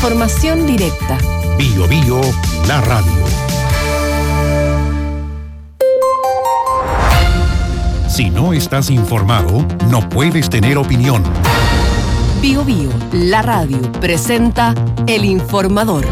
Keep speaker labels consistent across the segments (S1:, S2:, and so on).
S1: Información directa.
S2: Bio Bio, la radio. Si no estás informado, no puedes tener opinión.
S1: Bio Bio, la radio, presenta El Informador.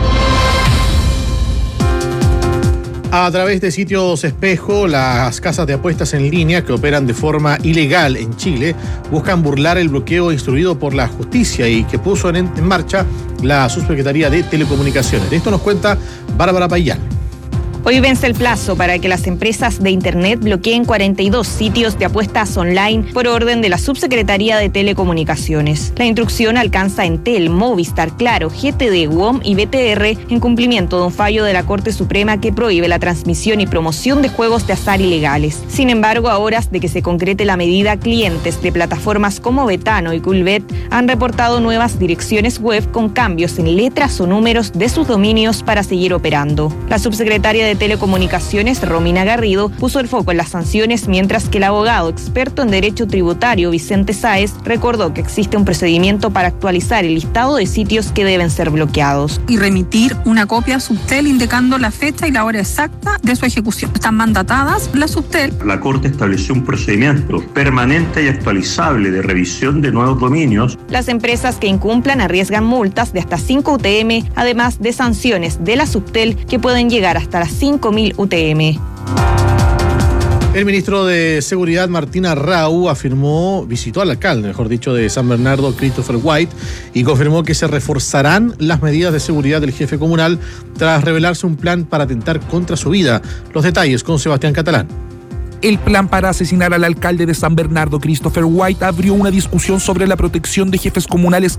S3: A través de sitios espejo, las casas de apuestas en línea que operan de forma ilegal en Chile buscan burlar el bloqueo instruido por la justicia y que puso en marcha la Subsecretaría de Telecomunicaciones. De esto nos cuenta Bárbara Payán.
S4: Hoy vence el plazo para que las empresas de Internet bloqueen 42 sitios de apuestas online por orden de la Subsecretaría de Telecomunicaciones. La instrucción alcanza a Entel, Movistar, Claro, GTD, WOM y BTR en cumplimiento de un fallo de la Corte Suprema que prohíbe la transmisión y promoción de juegos de azar ilegales. Sin embargo, a horas de que se concrete la medida, clientes de plataformas como Betano y Coolbet han reportado nuevas direcciones web con cambios en letras o números de sus dominios para seguir operando. La subsecretaria de Telecomunicaciones, Romina Garrido, puso el foco en las sanciones, mientras que el abogado experto en derecho tributario, Vicente Sáez, recordó que existe un procedimiento para actualizar el listado de sitios que deben ser bloqueados.
S5: Y remitir una copia a Subtel indicando la fecha y la hora exacta de su ejecución. Están mandatadas por la Subtel.
S6: La Corte estableció un procedimiento permanente y actualizable de revisión de nuevos dominios.
S4: Las empresas que incumplan arriesgan multas de hasta 5 UTM, además de sanciones de la Subtel que pueden llegar hasta las 5.000 UTM.
S3: El ministro de Seguridad, Martín Arrau, visitó al alcalde, mejor dicho, de San Bernardo, Christopher White, y confirmó que se reforzarán las medidas de seguridad del jefe comunal tras revelarse un plan para atentar contra su vida. Los detalles con Sebastián Catalán.
S7: El plan para asesinar al alcalde de San Bernardo, Christopher White, abrió una discusión sobre la protección de jefes comunales